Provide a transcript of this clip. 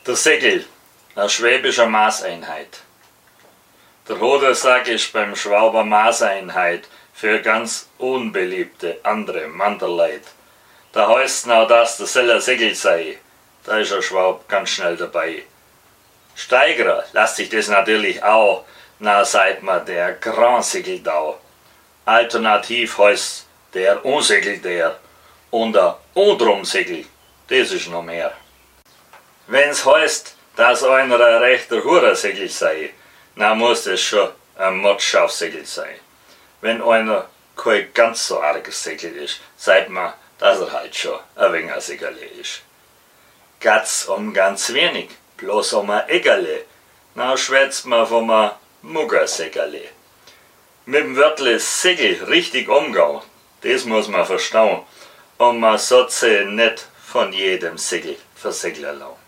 Der Segel, eine schwäbische Maßeinheit. Der Hodensack ist beim Schwaber Maßeinheit für ganz unbeliebte andere Manderleid. Da heißt noch, dass der Seller Segel sei. Da ist der Schwab ganz schnell dabei. Steigern lässt sich das natürlich auch, na sagt man der Grand Segeldau. Alternativ heißt der Unsegel und der Undrumsegel, das ist noch mehr. Wenn's heißt, dass einer ein rechter Hurersegel sei, dann muss das schon ein Mordschafsegel sein. Wenn einer kein ganz so arges Segel ist, sagt man, dass er halt schon ein wenig ein Segele ist. Geht's um ganz wenig, bloß um ein Eggerle, dann schwätzt man von einem Muggersegele. Mit dem Wörtle Segel richtig umgehen, das muss man verstehen, und man sollte sich nicht von jedem Segel versegeln lassen.